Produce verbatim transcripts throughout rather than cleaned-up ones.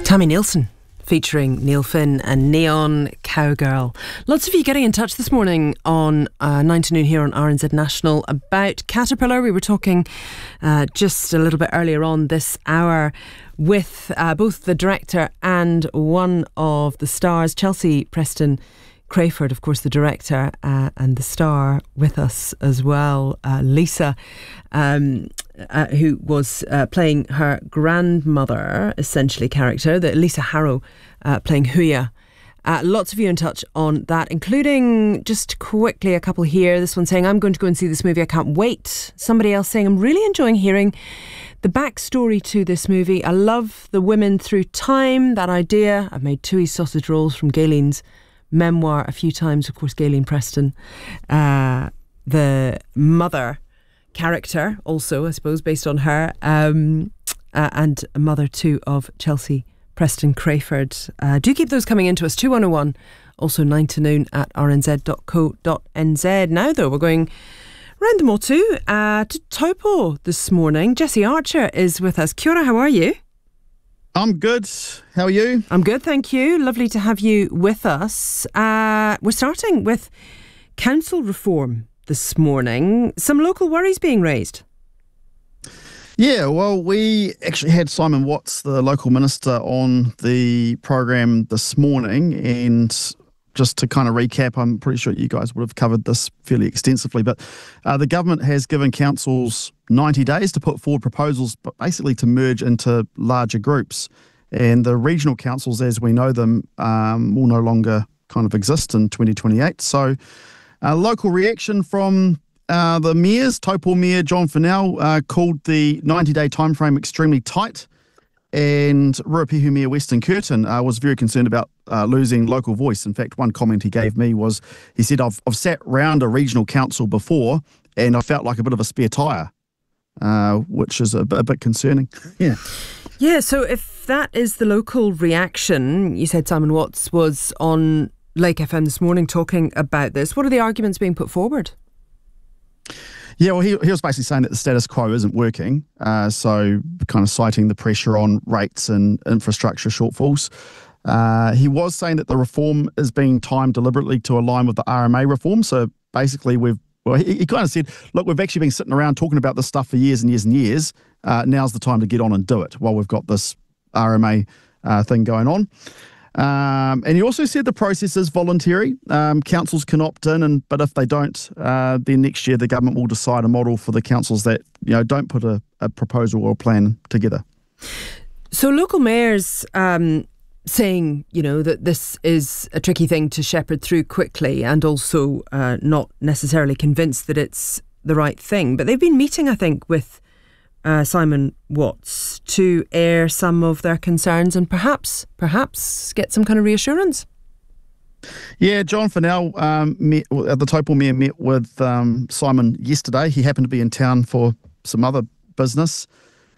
Tammy Nielsen featuring Neil Finn and Neon Cowgirl. Lots of you getting in touch this morning on uh, nine to noon here on R N Z National about Caterpillar. We were talking uh, just a little bit earlier on this hour with uh, both the director and one of the stars, Chelsea Preston Crayford, of course, the director, uh, and the star with us as well, uh, Lisa, um, uh, who was uh, playing her grandmother, essentially, character, the Lisa Harrow uh, playing Huya. Uh, lots of you in touch on that, including just quickly a couple here. This one saying, I'm going to go and see this movie, I can't wait. Somebody else saying, I'm really enjoying hearing the backstory to this movie. I love the women through time, that idea. I've made Tui sausage rolls from Gayleen's memoir a few times, of course, Gayleen Preston, uh, the mother character also, I suppose, based on her, um, uh, and a mother too of Chelsea Preston Crayford. Uh, do keep those coming into us, two one oh one, also nine to noon at r n z dot co dot n z. Now though, we're going round the Motu uh, to Taupo this morning. Jessie Archer is with us. Kia ora, how are you? I'm good. How are you? I'm good, thank you. Lovely to have you with us. Uh, we're starting with council reform this morning. Some local worries being raised. Yeah, well, we actually had Simon Watts, the local minister, on the program this morning. And just to kind of recap, I'm pretty sure you guys would have covered this fairly extensively, but uh, the government has given councils ninety days to put forward proposals, but basically to merge into larger groups. And the regional councils, as we know them, um, will no longer kind of exist in twenty twenty-eight. So a local reaction from uh, the mayors, Taupo Mayor John Fennell uh, called the ninety-day timeframe extremely tight. And Ruapehu Mayor Weston Curtin uh, was very concerned about uh, losing local voice. In fact, one comment he gave me was, he said, I've, I've sat round a regional council before and I felt like a bit of a spare tyre, uh, which is a, a bit concerning. Yeah. Yeah, so if that is the local reaction, you said Simon Watts was on Lake F M this morning talking about this. What are the arguments being put forward? Yeah, well, he, he was basically saying that the status quo isn't working, uh, so kind of citing the pressure on rates and infrastructure shortfalls. Uh, he was saying that the reform is being timed deliberately to align with the R M A reform. So basically, we've well, he, he kind of said, look, we've actually been sitting around talking about this stuff for years and years and years. Uh, now's the time to get on and do it while we've got this R M A uh, thing going on. Um, and he also said the process is voluntary. Um, councils can opt in, and but if they don't, uh, then next year the government will decide a model for the councils that you know don't put a, a proposal or a plan together. So local mayors um, saying you know that this is a tricky thing to shepherd through quickly, and also uh, not necessarily convinced that it's the right thing. But they've been meeting, I think, with Uh, Simon Watts to air some of their concerns and perhaps, perhaps get some kind of reassurance. Yeah, John Fennell, um, met, uh, the Taupo Mayor, met with um, Simon yesterday. He happened to be in town for some other business.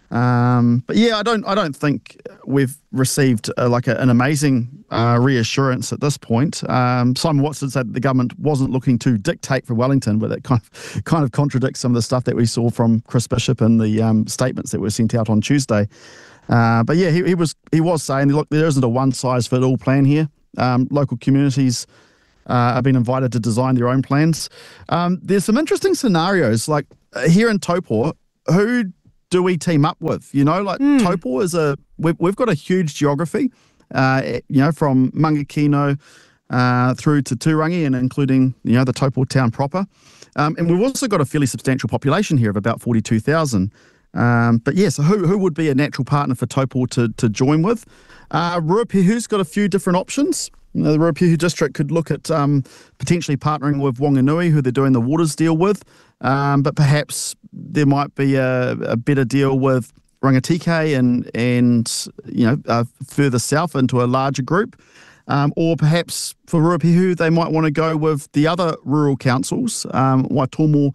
Um, but yeah, I don't, I don't think we've received uh, like a, an amazing uh, reassurance at this point. Um, Simon Watts did say that the government wasn't looking to dictate for Wellington, but that kind of kind of contradicts some of the stuff that we saw from Chris Bishop in the um, statements that were sent out on Tuesday. Uh, but yeah, he, he was he was saying, look, there isn't a one size fit all plan here. Um, local communities uh, have been invited to design their own plans. Um, there's some interesting scenarios, like uh, here in Taupo, who do we team up with? You know, like mm. Taupo is a, we've, we've got a huge geography, uh, you know, from Mangakino uh, through to Turangi and including, you know, the Taupo town proper. Um, and we've also got a fairly substantial population here of about forty-two thousand. Um, but yeah, so who, who would be a natural partner for Taupo to, to join with? Uh, Ruapehu's got a few different options. You know, the Ruapehu district could look at um, potentially partnering with Wanganui, who they're doing the waters deal with. Um, but perhaps there might be a, a better deal with Rangatike and, and you know, uh, further south into a larger group. Um, or perhaps for Ruapehu, they might want to go with the other rural councils, um, Waitomo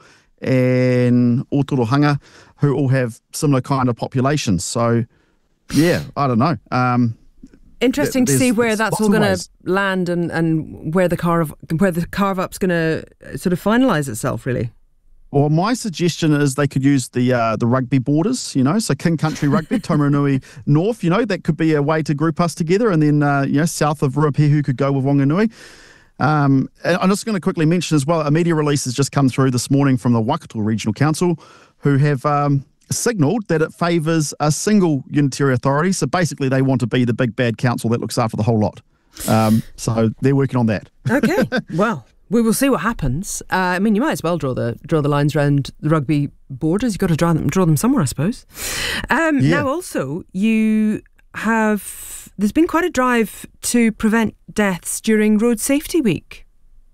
and Otorohanga, who all have similar kind of populations. So, yeah, I don't know. Um, Interesting to see where that's all going to land and, and where the carve where the carve up's going to sort of finalise itself, really. Well, my suggestion is they could use the uh, the rugby borders, you know, so King Country Rugby, Taumarunui North, you know, that could be a way to group us together, and then, uh, you know, south of Ruapehu could go with Wanganui. Um, and I'm just going to quickly mention as well, a media release has just come through this morning from the Waikato Regional Council, who have um, signalled that it favours a single unitary authority. So basically they want to be the big bad council that looks after the whole lot. Um, so they're working on that. Okay, well, we will see what happens. Uh, I mean, you might as well draw the draw the lines around the rugby borders. You've got to draw them, draw them somewhere, I suppose. Um, Yeah. Now, also, you have... There's been quite a drive to prevent deaths during Road Safety Week.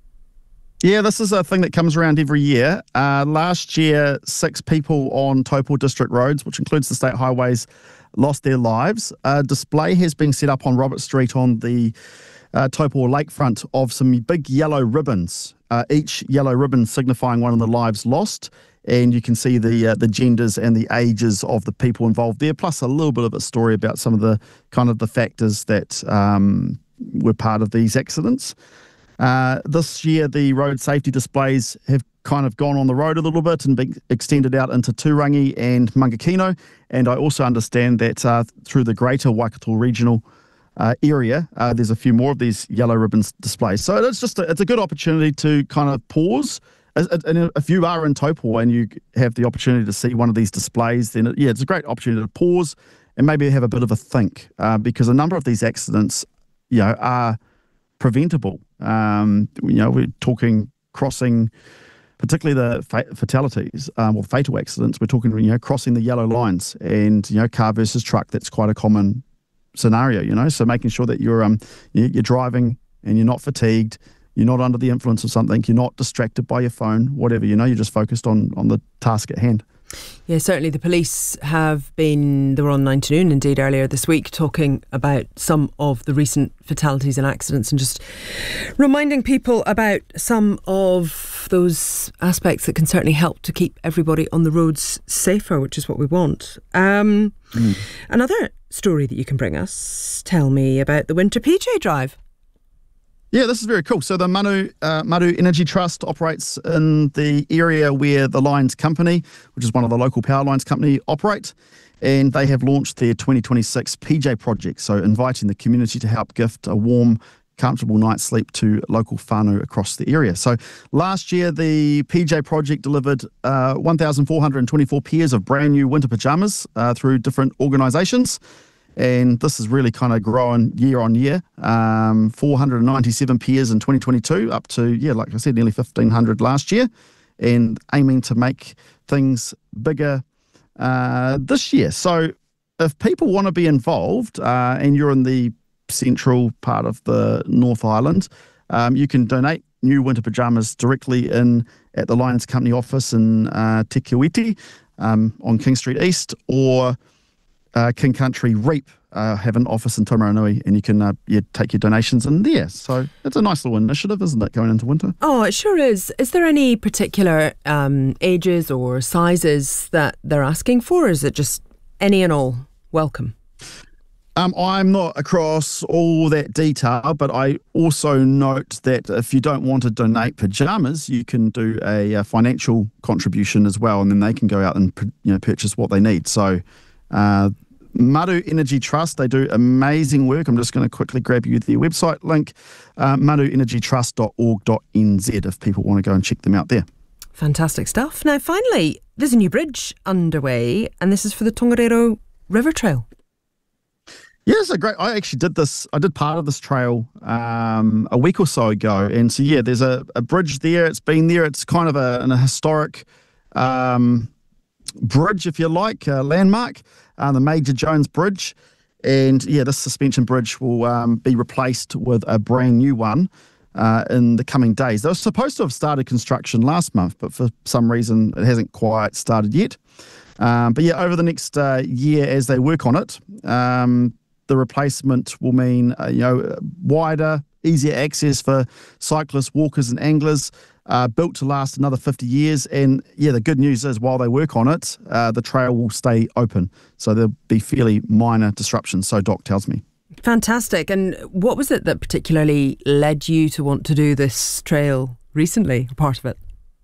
Yeah, this is a thing that comes around every year. Uh, last year, six people on Taupo district roads, which includes the state highways, lost their lives. A display has been set up on Robert Street on the uh, Taupo lakefront of some big yellow ribbons, uh, each yellow ribbon signifying one of the lives lost. And you can see the uh, the genders and the ages of the people involved there, plus a little bit of a story about some of the kind of the factors that um, were part of these accidents. Uh, this year, the road safety displays have kind of gone on the road a little bit and been extended out into Turangi and Mangakino. And I also understand that uh, through the greater Waikato regional uh, area, uh, there's a few more of these yellow ribbons displays. So it's just a, it's a good opportunity to kind of pause. And if you are in Taupo and you have the opportunity to see one of these displays, then it, yeah, it's a great opportunity to pause and maybe have a bit of a think, uh, because a number of these accidents, you know, are preventable. Um, you know, we're talking crossing, particularly the fa- fatalities um, or fatal accidents. We're talking, you know, crossing the yellow lines and, you know, car versus truck. That's quite a common scenario, you know. So making sure that you're um you're driving and you're not fatigued. You're not under the influence of something. You're not distracted by your phone, whatever, you know, you're just focused on, on the task at hand. Yeah, certainly the police have been, they were on nine to noon indeed earlier this week, talking about some of the recent fatalities and accidents and just reminding people about some of those aspects that can certainly help to keep everybody on the roads safer, which is what we want. Um, mm. Another story that you can bring us, tell me about the Winter P J Drive. Yeah, this is very cool. So the Manu uh, Maru Energy Trust operates in the area where the Lions Company, which is one of the local power lines company, operate, and they have launched their twenty twenty-six P J project, so inviting the community to help gift a warm, comfortable night's sleep to local whānau across the area. So last year, the P J project delivered uh, one thousand four hundred twenty-four pairs of brand new winter pyjamas uh, through different organisations. And this has really kind of grown year on year, um, four hundred ninety-seven pairs in twenty twenty-two, up to, yeah, like I said, nearly fifteen hundred last year, and aiming to make things bigger uh, this year. So if people want to be involved uh, and you're in the central part of the North Island, um, you can donate new winter pyjamas directly in at the Lions Company office in uh, Te Kiwiti um, on King Street East, or Uh, King Country Reap uh, have an office in Taumarunui, and you can uh, yeah, take your donations in there. So it's a nice little initiative, isn't it, going into winter? Oh, it sure is. Is there any particular um, ages or sizes that they're asking for? Or is it just any and all welcome? Um, I'm not across all that detail, but I also note that if you don't want to donate pyjamas, you can do a, a financial contribution as well, and then they can go out and you know purchase what they need. So Uh, Maru Energy Trust, they do amazing work. I'm just going to quickly grab you their website link, uh, maru energy trust dot org dot n z, if people want to go and check them out there. Fantastic stuff. Now, finally, there's a new bridge underway, and this is for the Tongariro River Trail. Yeah, it's a great. I actually did this. I did part of this trail um, a week or so ago, and so yeah, there's a, a bridge there. It's been there. It's kind of a, an, a historic Um, bridge, if you like, a landmark, uh, the Major Jones Bridge. And yeah, this suspension bridge will um, be replaced with a brand new one uh, in the coming days. They were supposed to have started construction last month, but for some reason it hasn't quite started yet. Um, but yeah, over the next uh, year as they work on it, um, the replacement will mean uh, you know wider, easier access for cyclists, walkers and anglers, Uh, built to last another fifty years. And yeah, the good news is while they work on it, uh, the trail will stay open. So there'll be fairly minor disruptions, so Doc tells me. Fantastic. And what was it that particularly led you to want to do this trail recently, part of it?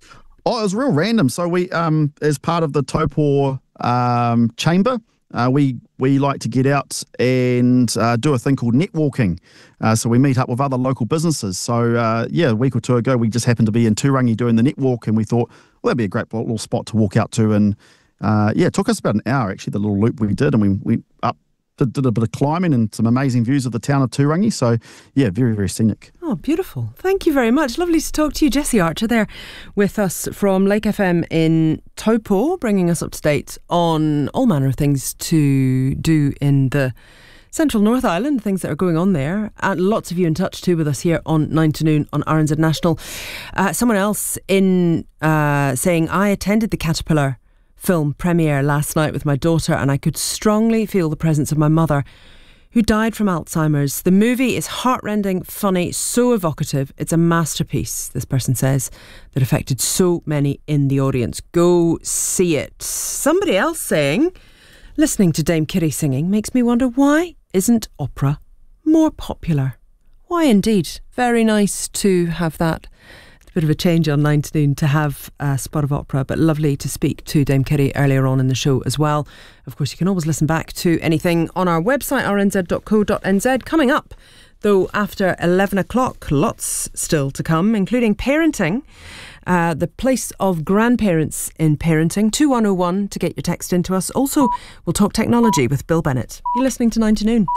Oh, it was real random. So we, um, as part of the Taupō um, chamber, uh, we we like to get out and uh, do a thing called netwalking. Uh, so we meet up with other local businesses. So uh, yeah, a week or two ago, we just happened to be in Turangi doing the netwalk, and we thought, well, that'd be a great little spot to walk out to. And uh, yeah, it took us about an hour actually, the little loop we did, and we went up. Did, did a bit of climbing and some amazing views of the town of Turangi. So, yeah, very, very scenic. Oh, beautiful. Thank you very much. Lovely to talk to you. Jessie Archer there with us from Lake F M in Taupō, bringing us up to date on all manner of things to do in the Central North Island, things that are going on there. And lots of you in touch too with us here on nine to noon on R N Z National. Uh, someone else in uh, saying, I attended the Caterpillar film premiere last night with my daughter, and I could strongly feel the presence of my mother, who died from Alzheimer's. The movie is heartrending, funny, so evocative. It's a masterpiece, this person says, that affected so many in the audience. Go see it. Somebody else saying, listening to Dame Kitty singing makes me wonder, why isn't opera more popular? Why indeed. Very nice to have that. Bit of a change on nine to noon to have a spot of opera, but lovely to speak to Dame Kitty earlier on in the show as well. Of course, you can always listen back to anything on our website, r n z dot co dot n z. Coming up, though, after eleven o'clock, lots still to come, including parenting, uh, the place of grandparents in parenting. two one oh one to get your text into us. Also, we'll talk technology with Bill Bennett. You're listening to nine to noon.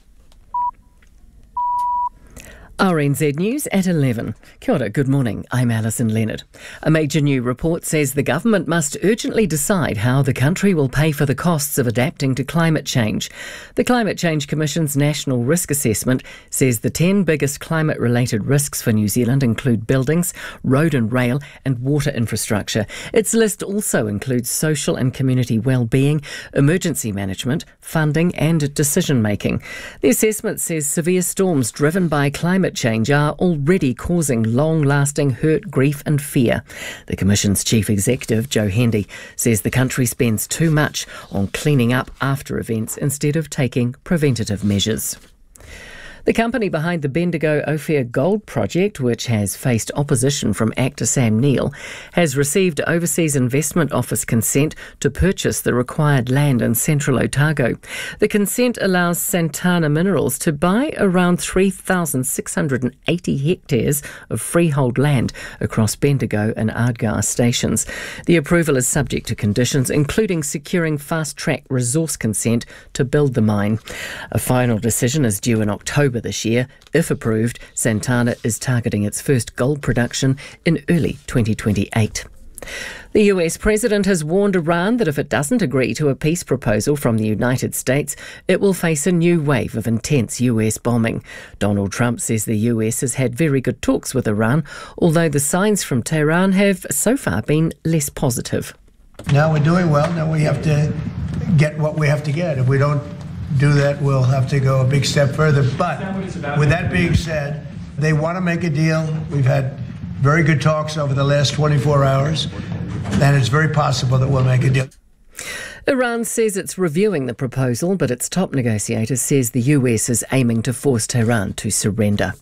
R N Z News at eleven. Kia ora, good morning. I'm Alison Leonard. A major new report says the government must urgently decide how the country will pay for the costs of adapting to climate change. The Climate Change Commission's National Risk Assessment says the ten biggest climate-related risks for New Zealand include buildings, road and rail, and water infrastructure. Its list also includes social and community well-being, emergency management, funding and decision-making. The assessment says severe storms driven by climate change are already causing long-lasting hurt, grief and fear. The Commission's Chief Executive, Joe Hendy, says the country spends too much on cleaning up after events instead of taking preventative measures. The company behind the Bendigo Ophir Gold Project, which has faced opposition from actor Sam Neill, has received Overseas Investment Office consent to purchase the required land in central Otago. The consent allows Santana Minerals to buy around three thousand six hundred eighty hectares of freehold land across Bendigo and Ardgour stations. The approval is subject to conditions, including securing fast-track resource consent to build the mine. A final decision is due in October this year. If approved, Santana is targeting its first gold production in early twenty twenty-eight. The U S President has warned Iran that if it doesn't agree to a peace proposal from the United States, it will face a new wave of intense U S bombing. Donald Trump says the U S has had very good talks with Iran, although the signs from Tehran have so far been less positive. Now we're doing well, now we have to get what we have to get. If we don't do that, we'll have to go a big step further. But with that being said, they want to make a deal. We've had very good talks over the last twenty-four hours, and it's very possible that we'll make a deal. Iran says it's reviewing the proposal, but its top negotiator says the U S is aiming to force Tehran to surrender.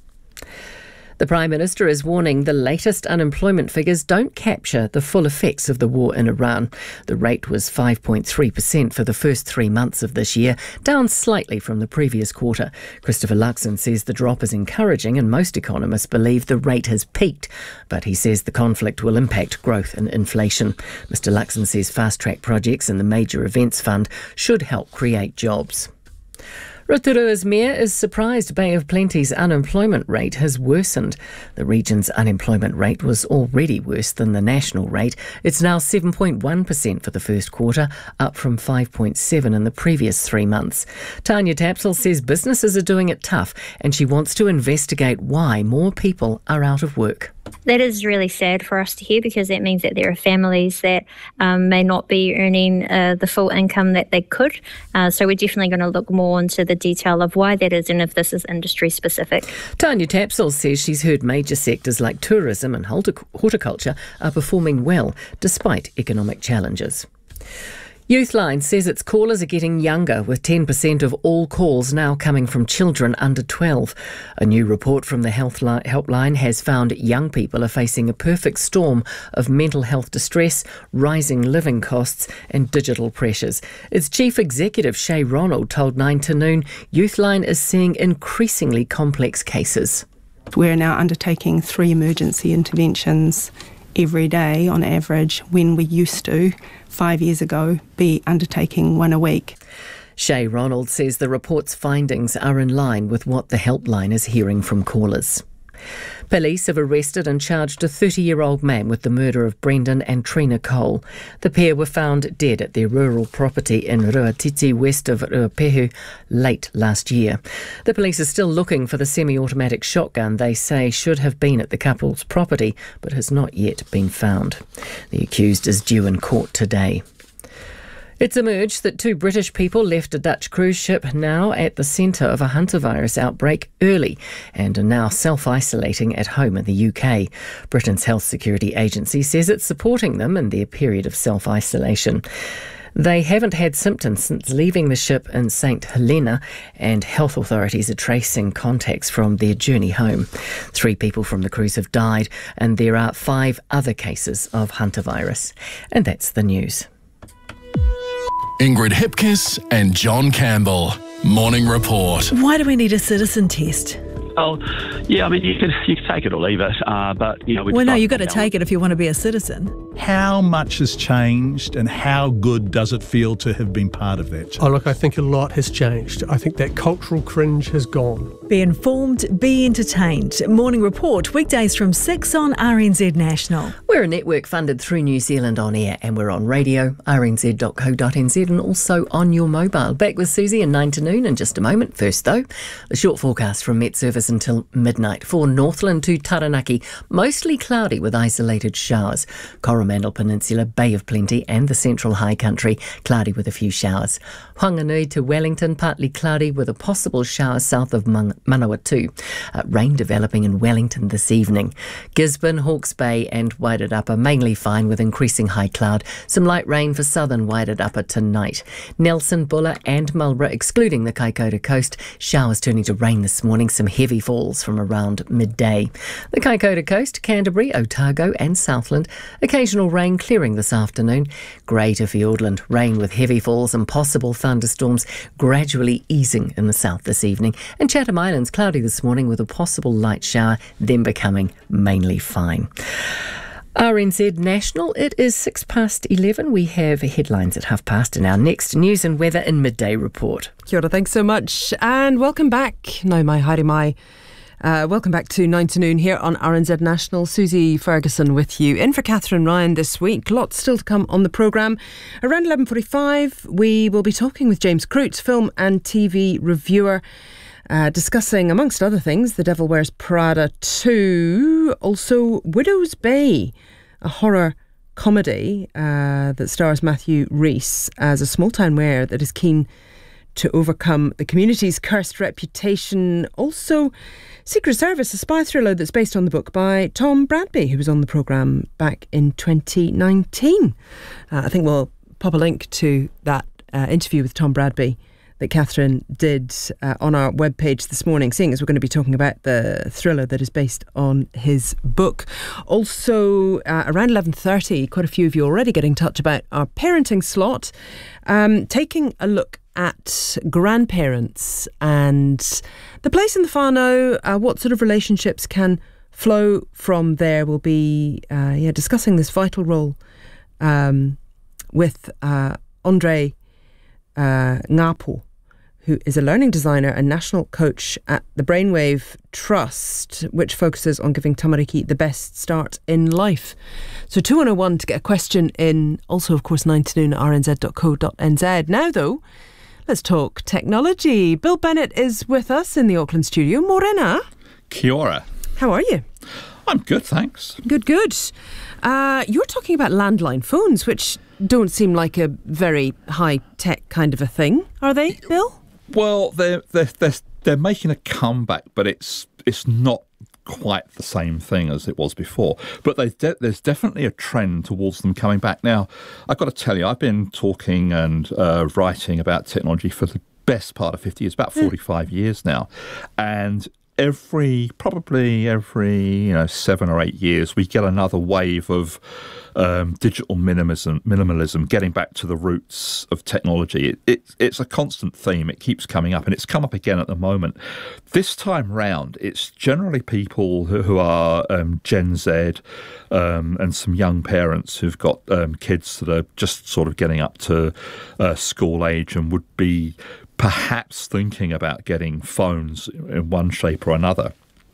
The Prime Minister is warning the latest unemployment figures don't capture the full effects of the war in Iran. The rate was five point three percent for the first three months of this year, down slightly from the previous quarter. Christopher Luxon says the drop is encouraging and most economists believe the rate has peaked, but he says the conflict will impact growth and inflation. Mr Luxon says fast-track projects in the Major Events Fund should help create jobs. Rotorua's mayor is surprised Bay of Plenty's unemployment rate has worsened. The region's unemployment rate was already worse than the national rate. It's now seven point one percent for the first quarter, up from five point seven percent in the previous three months. Tanya Tapsell says businesses are doing it tough and she wants to investigate why more people are out of work. That is really sad for us to hear, because that means that there are families that um, may not be earning uh, the full income that they could. Uh, so we're definitely going to look more into the detail of why that is and if this is industry specific. Tanya Tapsell says she's heard major sectors like tourism and horticulture are performing well despite economic challenges. Youthline says its callers are getting younger, with ten percent of all calls now coming from children under twelve. A new report from the Health li- Helpline has found young people are facing a perfect storm of mental health distress, rising living costs and digital pressures. Its chief executive, Shay Ronald, told Nine to Noon Youthline is seeing increasingly complex cases. We're now undertaking three emergency interventions every day on average, when we used to, five years ago, be undertaking one a week. Shay Ronald says the report's findings are in line with what the helpline is hearing from callers. Police have arrested and charged a thirty-year-old man with the murder of Brendan and Trina Cole. The pair were found dead at their rural property in Ruatiti, west of Ruapehu, late last year. The police are still looking for the semi-automatic shotgun they say should have been at the couple's property, but has not yet been found. The accused is due in court today. It's emerged that two British people left a Dutch cruise ship now at the centre of a hantavirus outbreak early and are now self-isolating at home in the U K. Britain's Health Security Agency says it's supporting them in their period of self-isolation. They haven't had symptoms since leaving the ship in Saint Helena, and health authorities are tracing contacts from their journey home. Three people from the cruise have died, and there are five other cases of hantavirus. And that's the news. Ingrid Hipkiss and John Campbell. Morning Report. Why do we need a citizen test? Oh, yeah, I mean, you can you can take it or leave it, uh, but, you know... Well, no, you've got to take it if you want to be a citizen. How much has changed and how good does it feel to have been part of that? Oh, look, I think a lot has changed. I think that cultural cringe has gone. Be informed, be entertained. Morning Report, weekdays from six on R N Z National. We're a network funded through New Zealand On Air, and we're on radio, r n z dot co dot n z, and also on your mobile. Back with Susie and Nine to Noon in just a moment. First, though, the short forecast from Met Service until midnight for Northland to Taranaki. Mostly cloudy with isolated showers. Coromandel Peninsula, Bay of Plenty and the Central High Country, cloudy with a few showers. Whanganui to Wellington, partly cloudy with a possible shower south of Man- Manawatu. Uh, rain developing in Wellington this evening. Gisborne, Hawke's Bay and Wairarapa mainly fine with increasing high cloud. Some light rain for southern Wairarapa tonight. Nelson, Buller and Marlborough, excluding the Kaikoura coast. Showers turning to rain this morning. Some heavy falls from around midday. The Kaikoura coast, Canterbury, Otago and Southland. Occasional rain clearing this afternoon. Grey to Fiordland. Rain with heavy falls and possible thunderstorms gradually easing in the south this evening. And Chatham Islands cloudy this morning with a possible light shower, then becoming mainly fine. R N Z National, it is six past eleven. We have headlines at half past in our next news and weather and midday report. Kia ora, thanks so much and welcome back. Nau mai, haere mai. Uh, welcome back to Nine to Noon here on R N Z National. Susie Ferguson with you. In for Catherine Ryan this week. Lots still to come on the programme. Around eleven forty-five, we will be talking with James Croot, film and T V reviewer, uh, discussing, amongst other things, The Devil Wears Prada two. Also, Widow's Bay, a horror comedy uh, that stars Matthew Rhys as a small-town mayor that is keen to overcome the community's cursed reputation. Also, Secret Service, a spy thriller that's based on the book by Tom Bradby, who was on the programme back in twenty nineteen. Uh, I think we'll pop a link to that uh, interview with Tom Bradby that Catherine did uh, on our webpage this morning, seeing as we're going to be talking about the thriller that is based on his book. Also, uh, around eleven thirty, quite a few of you already get in touch about our parenting slot, um, taking a look at grandparents and the place in the whānau, uh, what sort of relationships can flow from there. We'll be uh, yeah, discussing this vital role um, with uh, Andre uh, Ngapo, who is a learning designer and national coach at the Brainwave Trust, which focuses on giving tamariki the best start in life. So two one oh one to get a question in. Also, of course, nine to noon at r n z dot co dot n z. Now, though, let's talk technology. Bill Bennett is with us in the Auckland studio. Morena. Kia ora. How are you? I'm good, thanks. Good, good. Uh, you're talking about landline phones, which don't seem like a very high-tech kind of a thing, are they, Bill? Well, they're they're they're, they're making a comeback, but it's it's not quite the same thing as it was before. But there's, de- there's definitely a trend towards them coming back. Now, I've got to tell you, I've been talking and uh, writing about technology for the best part of fifty years, about forty-five years now. And every, probably every, you know, seven or eight years, we get another wave of um, digital minimalism, minimalism, getting back to the roots of technology. It, it, it's a constant theme. It keeps coming up, and it's come up again at the moment. This time round, it's generally people who, who are um, Gen Z um, and some young parents who've got um, kids that are just sort of getting up to uh, school age and would be perhaps thinking about getting phones in one shape or another.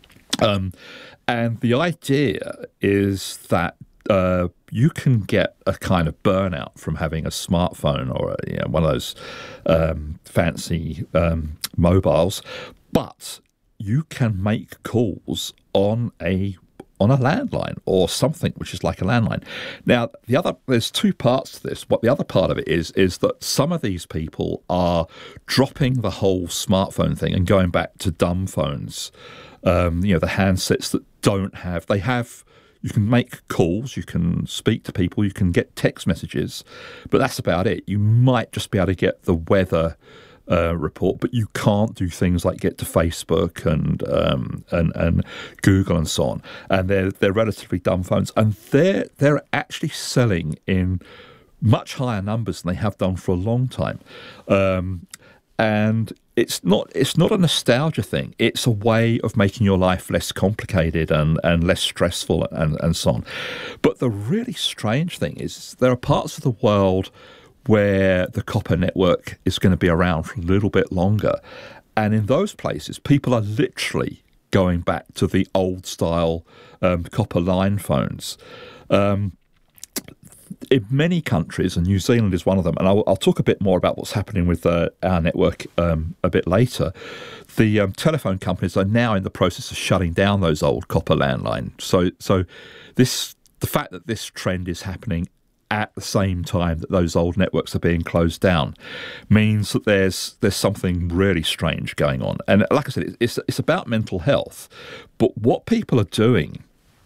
Um, and the idea is that uh, you can get a kind of burnout from having a smartphone or a, you know, one of those um, fancy um, mobiles, but you can make calls on a on a landline or something which is like a landline. Now, the other there's two parts to this. What the other part of it is is that some of these people are dropping the whole smartphone thing and going back to dumb phones. Um, you know, the handsets that don't have they have. You can make calls, you can speak to people, you can get text messages, but that's about it. You might just be able to get the weather Uh, report, but you can't do things like get to Facebook and um, and and Google and so on. And they're they're relatively dumb phones, and they're they're actually selling in much higher numbers than they have done for a long time. Um, and it's not it's not a nostalgia thing. It's a way of making your life less complicated and, and less stressful and, and so on. But the really strange thing is there are parts of the world where the copper network is going to be around for a little bit longer. And in those places, people are literally going back to the old style um, copper line phones. Um, in many countries, and New Zealand is one of them, and I'll, I'll talk a bit more about what's happening with uh, our network um, a bit later, the um, telephone companies are now in the process of shutting down those old copper landlines. So, so this the fact that this trend is happening at the same time that those old networks are being closed down means that there's there's something really strange going on. And like I said, it's it's about mental health. But what people are doing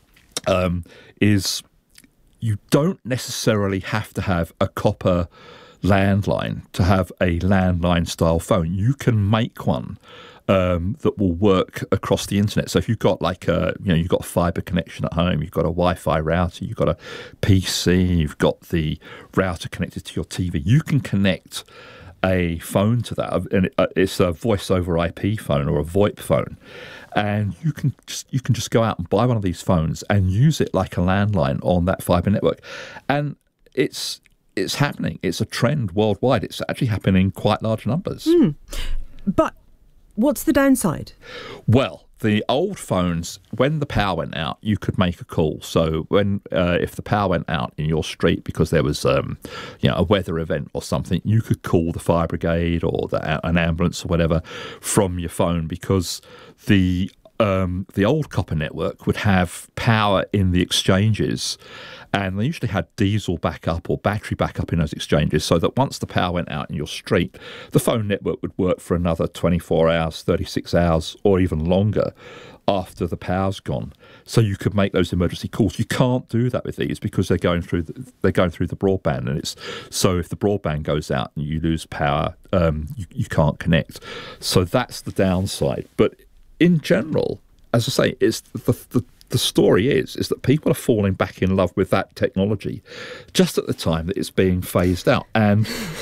um, is you don't necessarily have to have a copper landline to have a landline style phone. You can make one Um, that will work across the internet. So if you've got like a, you know, you've got a fibre connection at home, you've got a Wi-Fi router, you've got a P C, you've got the router connected to your T V, you can connect a phone to that, and it's a voice over I P phone or a VoIP phone, and you can just you can just go out and buy one of these phones and use it like a landline on that fibre network, and it's it's happening. It's a trend worldwide. It's actually happening in quite large numbers. Mm. But what's the downside? Well, the old phones, when the power went out, you could make a call. So when uh, if the power went out in your street because there was um, you know, a weather event or something, you could call the fire brigade or the, an ambulance or whatever from your phone, because the um, the old copper network would have power in the exchanges, and they usually had diesel backup or battery backup in those exchanges, so that once the power went out in your street, the phone network would work for another twenty-four hours, thirty-six hours, or even longer after the power's gone. So you could make those emergency calls. You can't do that with these because they're going through the, they're going through the broadband, and it's so if the broadband goes out and you lose power, um, you, you can't connect. So that's the downside. But in general, as I say, it's the, the The story is is that people are falling back in love with that technology just at the time that it's being phased out. And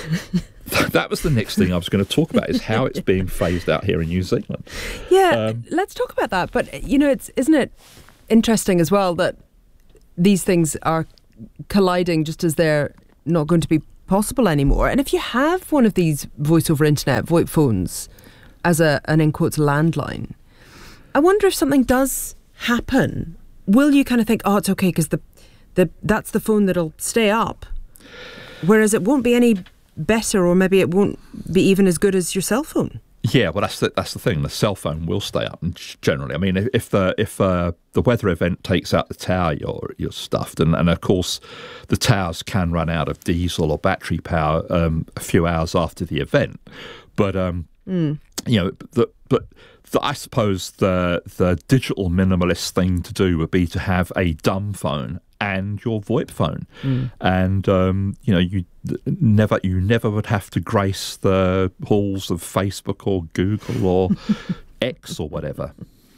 that was the next thing I was going to talk about, is how it's being phased out here in New Zealand. Yeah, um, let's talk about that. But, you know, it's isn't it interesting as well that these things are colliding just as they're not going to be possible anymore? And if you have one of these voice over internet VoIP phones as a an in quotes landline, I wonder if something does happen, will you kind of think, oh, it's okay because the, the that's the phone that'll stay up, whereas it won't be any better, or maybe it won't be even as good as your cell phone? Yeah, well, that's the, that's the thing. The cell phone will stay up generally. I mean, if, if the if uh, the weather event takes out the tower, you're you're stuffed, and and of course, the towers can run out of diesel or battery power um, a few hours after the event, but um, mm. you know, the, but the, I suppose the the digital minimalist thing to do would be to have a dumb phone and your VoIP phone, mm. and um, you know, you never you never would have to grace the halls of Facebook or Google or X or whatever.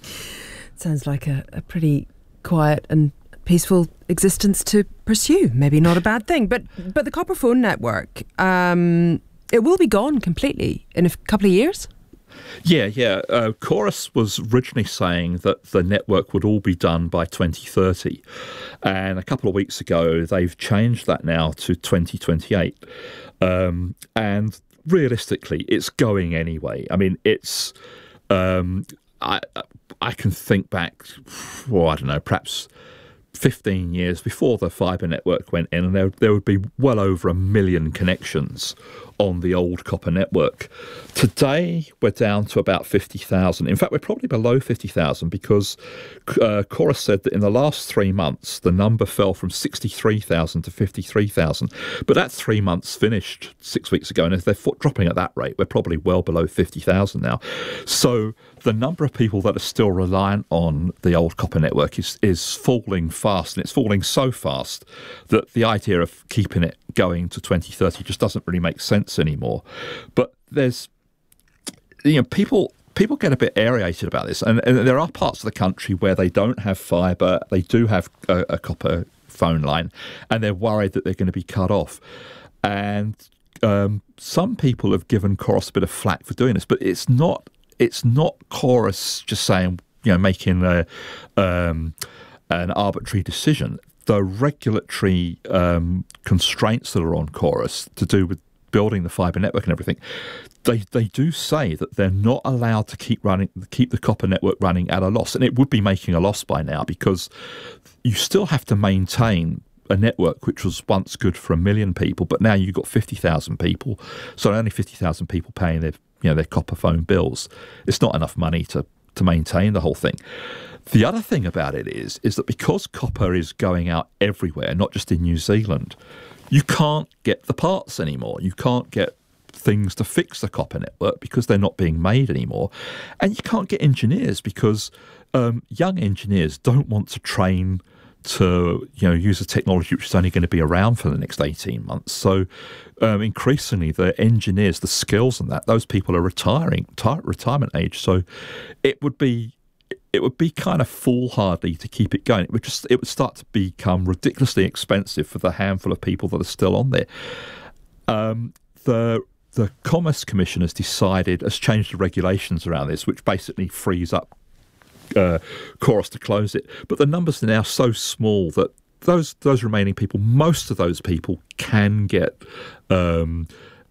Sounds like a, a pretty quiet and peaceful existence to pursue. Maybe not a bad thing, but but the copper phone network, um, it will be gone completely in a couple of years. Yeah, yeah. Uh, Chorus was originally saying that the network would all be done by twenty thirty. And a couple of weeks ago, they've changed that now to twenty twenty-eight. Um, and realistically, it's going anyway. I mean, it's... Um, I, I can think back, well, I don't know, perhaps fifteen years before the fibre network went in, and there, there would be well over a million connections on the old copper network. Today, we're down to about fifty thousand. In fact, we're probably below fifty thousand because uh, Chorus said that in the last three months, the number fell from sixty-three thousand to fifty-three thousand. But that three months finished six weeks ago, and if they're dropping at that rate, we're probably well below fifty thousand now. So the number of people that are still reliant on the old copper network is, is falling fast, and it's falling so fast that the idea of keeping it going to twenty thirty just doesn't really make sense anymore. But there's, you know, people people get a bit aerated about this, and, and there are parts of the country where they don't have fibre, they do have a, a copper phone line, and they're worried that they're going to be cut off. And um, some people have given Chorus a bit of flack for doing this, but it's not it's not Chorus just saying, you know, making a, um, an arbitrary decision. The regulatory um, constraints that are on Chorus to do with building the fibre network and everything, they they do say that they're not allowed to keep running, keep the copper network running at a loss, and it would be making a loss by now because you still have to maintain a network which was once good for a million people, but now you've got fifty thousand people, so only fifty thousand people paying their you know their copper phone bills. It's not enough money to to maintain the whole thing. The other thing about it is, is that because copper is going out everywhere, not just in New Zealand, you can't get the parts anymore. You can't get things to fix the copper network because they're not being made anymore. And you can't get engineers because um, young engineers don't want to train to you know use a technology which is only going to be around for the next eighteen months. So um, increasingly the engineers, the skills and that, those people are retiring, t- retirement age. So it would be it would be kind of foolhardy to keep it going. It would just it would start to become ridiculously expensive for the handful of people that are still on there. Um, the the Commerce Commission has decided, has changed the regulations around this, which basically frees up uh, Chorus to close it. But the numbers are now so small that those those remaining people, most of those people can get um,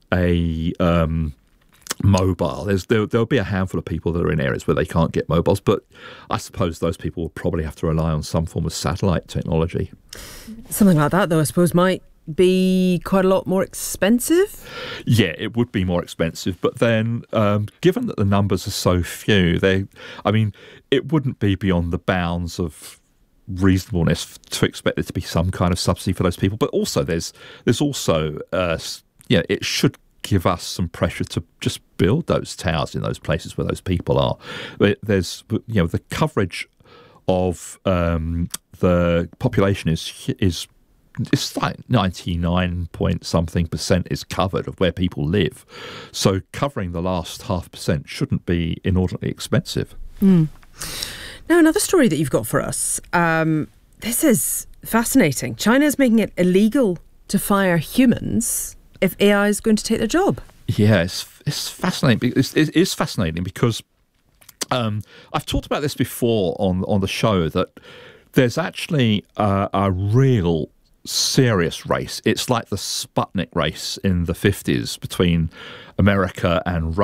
a um, mobile. There's, there, there'll be a handful of people that are in areas where they can't get mobiles, but I suppose those people will probably have to rely on some form of satellite technology. Something like that, though, I suppose, might be quite a lot more expensive? Yeah, it would be more expensive, but then um, given that the numbers are so few, they, I mean, it wouldn't be beyond the bounds of reasonableness to expect there to be some kind of subsidy for those people. But also there's there's also, uh, yeah, it should give us some pressure to just build those towers in those places where those people are. There's, you know, the coverage of um, the population is is it's like ninety-nine point something percent is covered of where people live. So covering the last half percent shouldn't be inordinately expensive. Mm. Now, another story that you've got for us. Um, this is fascinating. China is making it illegal to fire humans if A I is going to take their job. Yeah, it's, it's fascinating. It's, it is fascinating because um, I've talked about this before on, on the show, that there's actually a, a real serious race. It's like the Sputnik race in the fifties between America and